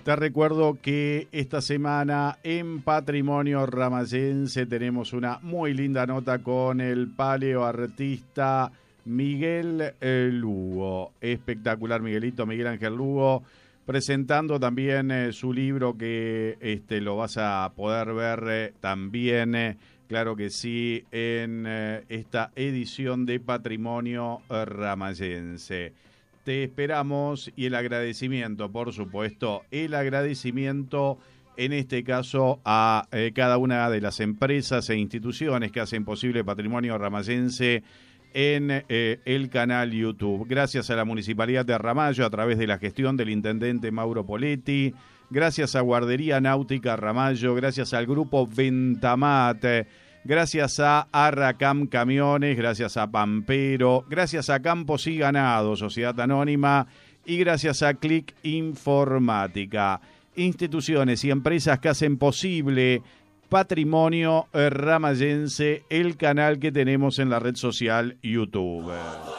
Te recuerdo que esta semana en Patrimonio Ramayense tenemos una muy linda nota con el paleoartista Miguel Lugo. Espectacular, Miguelito, Miguel Ángel Lugo, presentando también su libro que lo vas a poder ver también, claro que sí, en esta edición de Patrimonio Ramayense. Te esperamos y el agradecimiento, por supuesto, el agradecimiento en este caso a cada una de las empresas e instituciones que hacen posible Patrimonio Ramayense en el canal YouTube. Gracias a la Municipalidad de Ramallo a través de la gestión del intendente Mauro Poletti, gracias a Guardería Náutica Ramallo, gracias al grupo Ventamat, gracias a Arracam Camiones, gracias a Pampero, gracias a Campos y Ganado, Sociedad Anónima, y gracias a Click Informática. Instituciones y empresas que hacen posible Patrimonio Ramayense, el canal que tenemos en la red social YouTube.